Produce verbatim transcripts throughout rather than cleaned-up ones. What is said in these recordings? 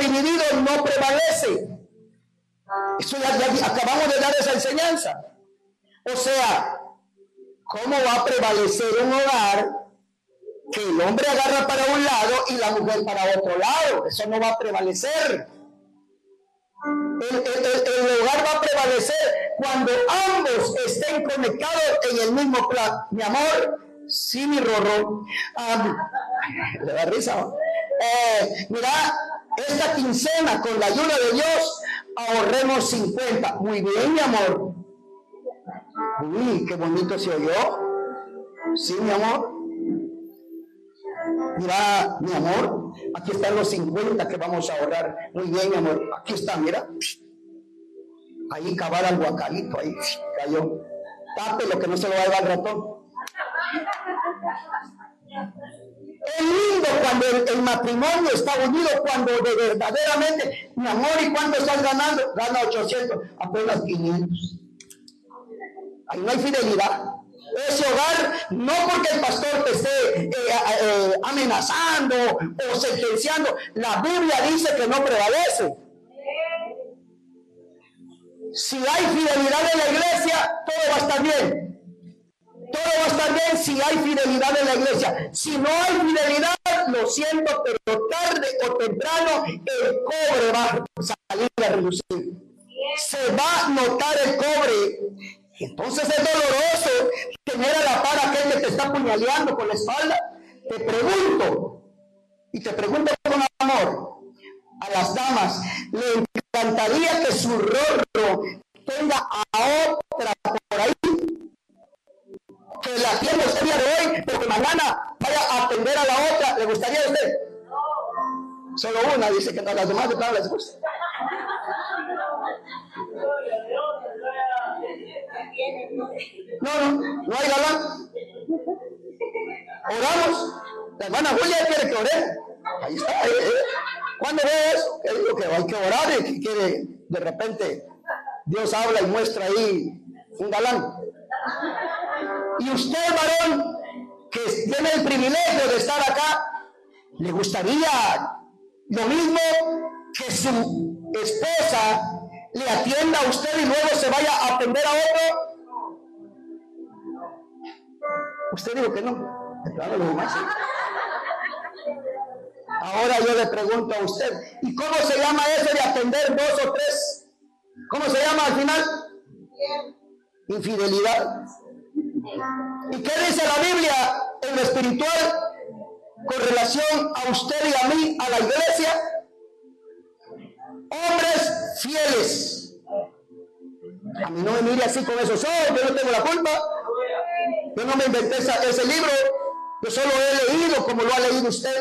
dividido no prevalece. Eso ya, ya acabamos de dar esa enseñanza. O sea, ¿cómo va a prevalecer un hogar que el hombre agarra para un lado y la mujer para otro lado? Eso no va a prevalecer. El, el, el, el hogar va a prevalecer cuando ambos estén conectados en el mismo plan. Mi amor, sí, mi Rorro. Um, le da risa. Eh, mira, esta quincena, con la ayuda de Dios, ahorremos cincuenta. Muy bien, mi amor. Uy, qué bonito se oyó. Sí, mi amor. Mira, mi amor, aquí están los cincuenta que vamos a ahorrar. Muy bien, mi amor. Aquí está, mira. Ahí cavar al guacalito, ahí cayó. Tape lo que no se lo va a llevar el ratón. Es lindo cuando el, el matrimonio está unido, cuando de verdaderamente, mi amor, ¿y cuánto estás ganando? Gana ochocientos, apenas quinientos. Ahí no hay fidelidad. Ese hogar, no porque el pastor te esté eh, eh, amenazando o sentenciando, la Biblia dice que no prevalece. Si hay fidelidad en la iglesia, todo va a estar bien. Todo va a estar bien si hay fidelidad en la iglesia. Si no hay fidelidad, lo siento, pero tarde o temprano el cobre va a salir a relucir. Se va a notar el cobre. Entonces es doloroso tener a la par a aquel que te está apuñaleando con la espalda. Te pregunto, y te pregunto con amor, a las damas, ¿le encantaría que su rostro tenga a otra por ahí? Que la atienda usted día de hoy, pero que mañana vaya a atender a la otra. ¿Le gustaría a usted? Solo una, dice que no, las demás de plano les gusta. No, no, no hay galán. Oramos. La hermana Julia quiere que ore. Ahí está. ¿eh? ¿Cuándo ve eso? Que digo que hay que orar y que quiere, de repente, Dios habla y muestra ahí un galán. Y usted, varón, que tiene el privilegio de estar acá, ¿le gustaría lo mismo que su esposa le atienda a usted y luego se vaya a atender a otro? Usted dijo que no. Ahora yo le pregunto a usted, ¿y cómo se llama eso de atender dos o tres? ¿Cómo se llama al final? Infidelidad. ¿Y qué dice la Biblia en lo espiritual con relación a usted y a mí, a la iglesia? Hombres fieles. A mí no me mire así con esos ojos, yo no tengo la culpa. Yo no me inventé esa, ese libro, yo solo he leído como lo ha leído usted.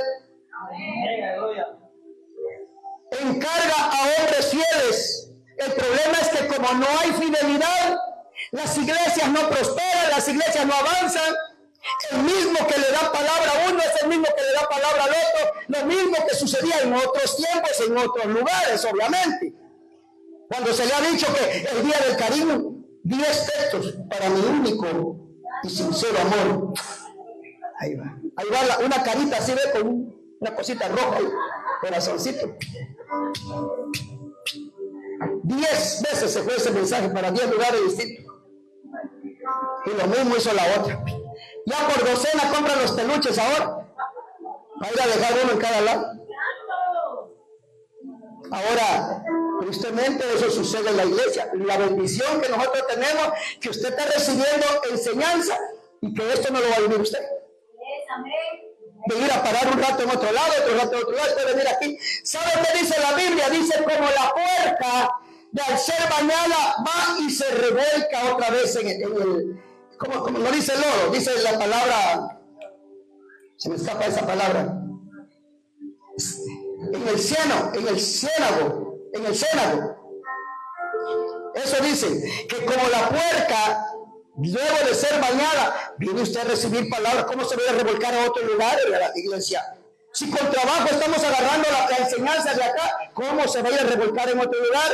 Encarga a hombres fieles. El problema es que como no hay fidelidad, las iglesias no prosperan, las iglesias no avanzan. El mismo que le da palabra a uno es el mismo que le da palabra al otro. Lo mismo que sucedía en otros tiempos, en otros lugares, obviamente. Cuando se le ha dicho que el día del cariño, diez textos para mi único y sincero amor. Ahí va. Ahí va la, una carita así, ve, con una cosita roja, ahí, corazoncito. Diez veces se fue ese mensaje para diez lugares distintos. Y lo mismo hizo la otra. Ya por docena compran los peluches ahora. Va a ir a dejar uno en cada lado. Ahora, tristemente eso sucede en la iglesia. La bendición que nosotros tenemos, que usted está recibiendo enseñanza y que esto no lo va a vivir usted. Venir a parar un rato en otro lado, otro rato en otro lado, después venir aquí. ¿Sabe qué dice la Biblia? Dice como la puerca de al ser bañada va y se revuelca otra vez en el, en el como, como no dice el lodo, dice la palabra, se me escapa esa palabra, en el cieno, en el ciénago, en el ciénago. Eso dice, que como la puerca, luego de ser bañada, viene usted a recibir palabras. ¿Cómo se va a revolcar a otro lugar en la iglesia? Si con trabajo estamos agarrando la, la enseñanza de acá, ¿cómo se va a revolcar en otro lugar?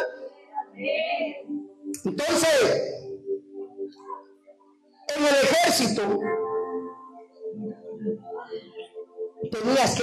Entonces, en el ejército tenías que